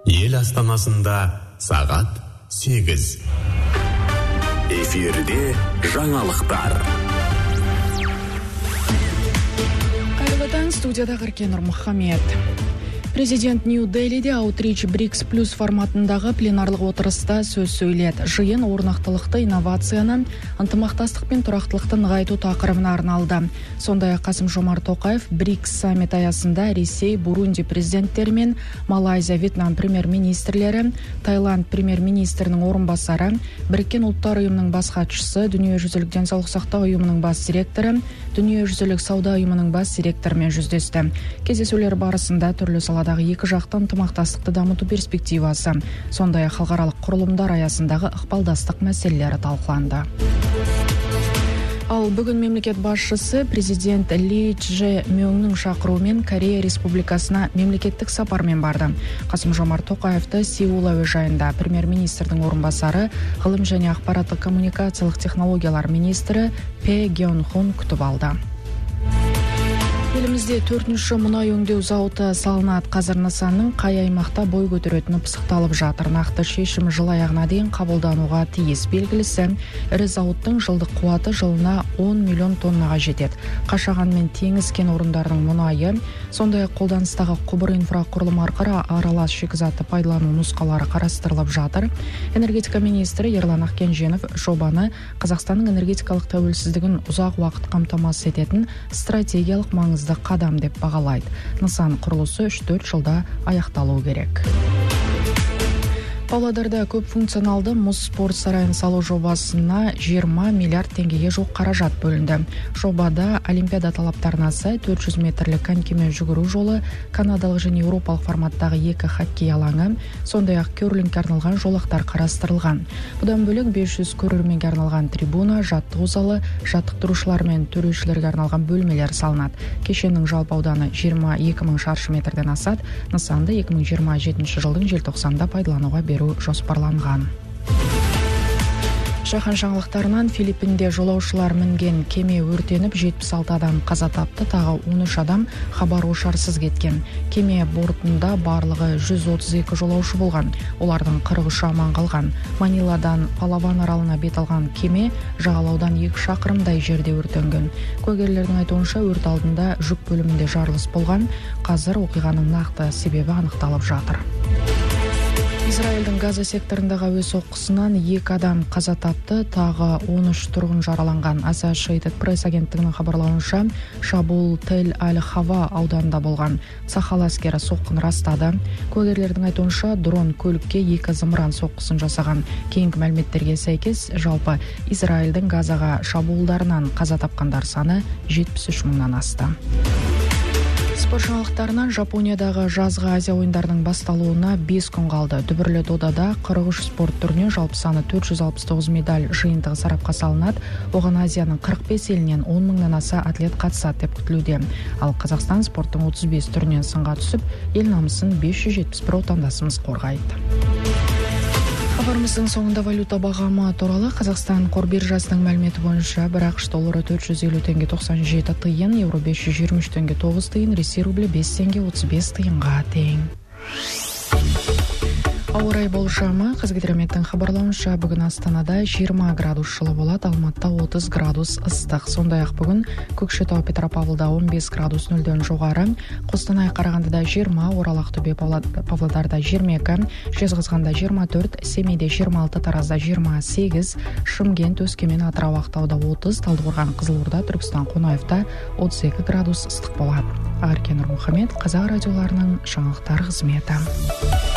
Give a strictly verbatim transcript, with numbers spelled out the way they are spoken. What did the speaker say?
Ел астанасында сағат сегіз. Эфирде жаңалықтар. Қайырлы таң, студияда Ғаркен Нұрмұхамед. Президент Нью-Делиде Outreach брикс плюс форматындағы пленарлық отырыста сөз сөйледі. Жиын орнықтылықты, инновацияны, ынтымақтастық пен тұрақтылықты нығайту тақырыбына арналды. Сондай-ақ Қасым-Жомарт Тоқаев брикс саммит аясында Ресей, Бурунди президенттері мен Малайзия, Вьетнам премьер-министрлері, Таиланд премьер-министрінің орынбасары, Біріккен ұлттар ұйымының бас хатшысы, Дүниежүзілік денсаулық сақтау ұйымының бас директоры, Дүниежүзілік сауда ұйымының бас директорымен жүздесті. Кездесулер барысында түрлі саладағы екі жақты ынтымақтастықты дамыту перспективасы, сондай-ақ халықаралық құрылымдар аясындағы ықпалдастық мәселелері талқыланды. Ал бүгін мемлекет басшысы президент Ли Чже Мюнның шақыруымен Корея Республикасына мемлекеттік сапармен барды. Қасым-Жомарт Тоқаевты Сеул әуежайында премьер-министрдің орынбасары, ғылым және ақпараттық коммуникациялық технологиялар министрі Пе Гён Хун күтіп алды. Елімізде төртінші мұнай өңдеу зауыты салынады. Қазір нысанның қай аймақта бой көтеретіні пысықталып жатыр. Нақты шешім жыл аяғына дейін қабылдануға тиіс. Белгілісі, ірі зауыттың жылдық қуаты жылына он миллион тоннаға жетеді. Қашаған мен теңіз кен орындарының мұнайы, сондай-ақ қолданыстағы құбыр инфрақұрылым арқылы аралас шикізатты пайдалану нұсқалары қарастырылып жатыр. Энергетика министрі Ерлан Ақкенженов жобаны Қазақстанның энергетикалық тәуелсіздігін ұзақ уақыт қамтамасыз ететін стратегиялық маңызды қадам деп бағалайды. Нысан құрылысы үш төрт жылда аяқталуы керек. Павлодарда көп функционалды мұз спорт сарайын салу жобасына жиырма миллиард теңгеге жоқ қаражат бөлінді. Жобада олимпиада талаптарына сай төрт жүз метрлік конькимен жүгіру жолы, канадалық және еуропалық форматтағы екі хоккей алаңы, сондай-ақ керлингке арналған жолақтар қарастырылған. Бұдан бөлек бес жүз көрерменге арналған трибуна, жаттығу залы, жаттықтырушылар мен төрешілерге арналған бөлмелер салынады. Кешеннің жалпы ауданы жиырма екі мың шаршы метрден асады. Нысанды екі мың жиырма жетінші жылдың желтоқсанда пайдалануға беру жоспарланған. Жаһан жаңалықтарынан Филиппинде жолаушылар мінген кеме өртеніп, жетпіс алты адам қаза тапты, тағы он үш адам хабар-ошарсыз кеткен. Кеме бортында барлығы жүз отыз екі жолаушы болған. Олардың қырық үші аман қалған. Маниладан Палаван аралына бет алған кеме жағалаудан екі шақырымдай жерде өртенген. Куәгерлердің айтуынша өрт алдында жүк бөлімінде жарылыс болған. Қазір оқиғаның нақты себебі анықталып жатыр. Израильдің Газа секторындағы әуе соққысынан екі адам қаза тапты, тағы он үш тұрғын жараланған. Associated Press агенттігінің хабарлауынша, шабуыл Тель-Аль-Хава ауданында болған. Сахал әскері соққын растады. Куәгерлердің айтуынша, дрон көлікке екі зымыран соққысын жасаған. Кейінгі мәліметтерге сәйкес, жалпы Израильдің Газаға шабуылдарынан қаза тапқандар саны жетпіс үш мыңнан асты. Спорт жаңалықтарынан Жапониядағы жазғы Азия ойындарының басталуына бес күн қалды. Дүбірлі додада қырық үш спорт түріне жалпы саны төрт жүз алпыс тоғыз медаль жиынтығы сарапқа салынады. Оған Азияның қырық бес елінен он мыңнан аса атлет қатысады деп күтілуде. Ал Қазақстан спорттың отыз бес түрінен сынға түсіп, ел намысын бес жүз жетпіс бір отандасымыз қорғайды. Хабарымыздың соңында валюта бағамы туралы. Қазақстан қор биржасының мәліметі бойынша бір ақш доллары төрт жүз елу теңге тоқсан жеті тиын, евро бес жүз жиырма үш теңге тоғыз тиын, Ресей рублі бес теңге отыз бес тиынға тең. Ауа райы болжамы. Қазгидрометтің хабарлауынша, бүгін Астанада жиырма градус жылы болады, Алматыда отыз градус ыстық. Сондай-ақ бүгін Көкшетау, Петропавлда он бес градус нөлден жоғары, Қостанай, Қарағандыда жиырма, Орал, Ақтөбе, Павлодарда жиырма екі, Жезқазғанда жиырма төрт, Семейде жиырма алты, Таразда жиырма сегіз, Шымкент, Өскемен, Атырау, Ақтауда отыз, Талдықорған, Қызылорда, Түркістан, Қонаевта отыз екі градус ыстық болады. Ғаркен Нұрмұхамед, Қазақ радиоларының жаңалықтар қызметі.